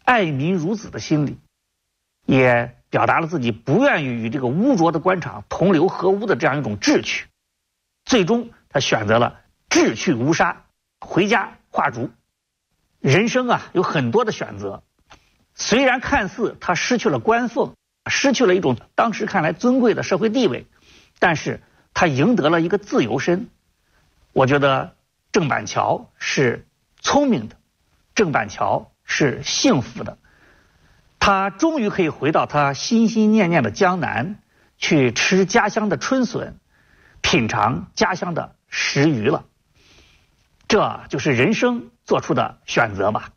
爱民如子的心理，也表达了自己不愿意与这个污浊的官场同流合污的这样一种志趣。最终他选择了志去无杀，回家画竹。人生啊，有很多的选择，虽然看似他失去了官俸，失去了一种当时看来尊贵的社会地位，但是他赢得了一个自由身。我觉得郑板桥是聪明的，郑板桥是幸福的，他终于可以回到他心心念念的江南，去吃家乡的春笋，品尝家乡的食鱼了。这就是人生做出的选择吧。